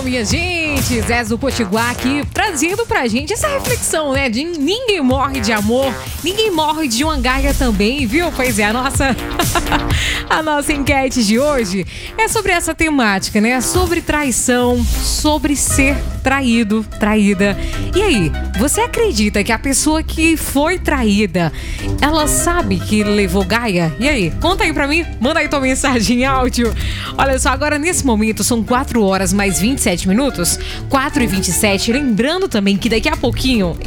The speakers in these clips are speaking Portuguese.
minha gente, Zé do Potiguar aqui, trazendo pra gente essa reflexão, né? De ninguém morre de amor, ninguém morre de uma gaia também, viu? Pois é, a nossa enquete de hoje é sobre essa temática, né? Sobre traição, sobre ser traído, traída. E aí, você acredita que a pessoa que foi traída, ela sabe que levou gaia? E aí, conta aí pra mim, manda aí tua mensagem em áudio. Olha só, agora nesse momento são 4 horas mais 27 minutos, 4h27. Lembrando também que daqui a pouquinho,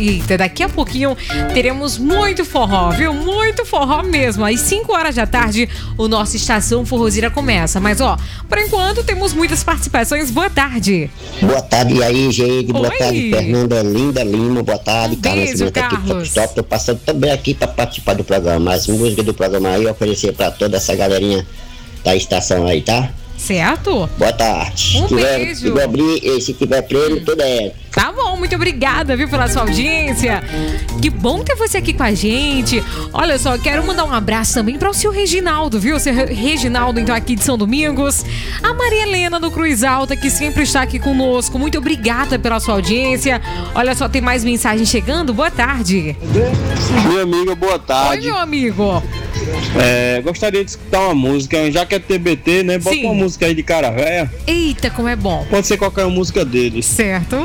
teremos muito forró, viu? Muito forró mesmo. Às 5 horas da tarde, o nosso Estação Forrozeira começa. Mas ó, por enquanto temos muitas participações. Boa tarde. Boa tarde, e aí, gente? Boa Oi. tarde, Fernanda Linda Lima. Boa tarde, Beijo, Carlos. Top. Tô passando também aqui pra participar do programa. As músicas do programa aí, oferecer pra toda essa galerinha da estação aí, tá? Certo? Boa tarde. Beijo. Se tiver prêmio, tudo é. Tá bom, muito obrigada, viu, pela sua audiência. Que bom ter você aqui com a gente. Olha só, quero mandar um abraço também para o seu Reginaldo, viu? O seu Reginaldo, então, aqui de São Domingos. A Maria Helena do Cruz Alta, que sempre está aqui conosco. Muito obrigada pela sua audiência. Olha só, tem mais mensagem chegando. Boa tarde. Minha amiga, boa tarde. Oi, meu amigo. Gostaria de escutar uma música, já que é TBT, né? Bota uma música aí de Cara Véia. Eita, como é bom. Pode ser qualquer música deles. Certo.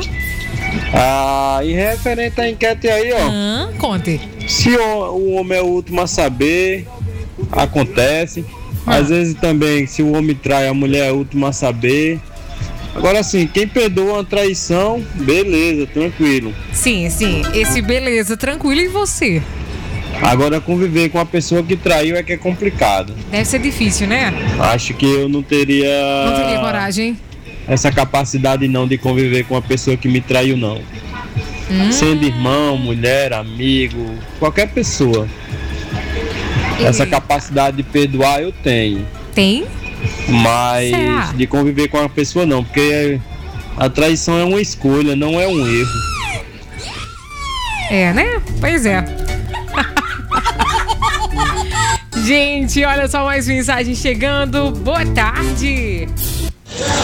E referente à enquete aí, ó. Conte. Se o homem é o último a saber, acontece. Às vezes também, se o homem trai, a mulher é a última a saber. Agora sim, quem perdoa uma traição, beleza, tranquilo. Sim, esse beleza, tranquilo. E você? Agora conviver com a pessoa que traiu é que é complicado. Deve ser difícil, né? Acho que eu não teria coragem. Essa capacidade não de conviver com a pessoa que me traiu, não. Sendo irmão, mulher, amigo, qualquer pessoa. Essa capacidade de perdoar eu tenho. Tem? Mas será? De conviver com a pessoa não, porque a traição é uma escolha, não é um erro. É, né? Pois é. Gente, olha só mais mensagem chegando. Boa tarde.